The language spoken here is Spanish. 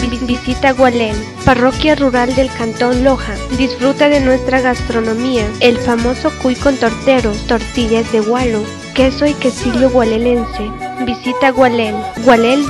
Visita Gualel, parroquia rural del Cantón Loja. Disfruta de nuestra gastronomía, el famoso cuy con torteros, tortillas de gualo, queso y quesillo gualelense. Visita Gualel. Gualel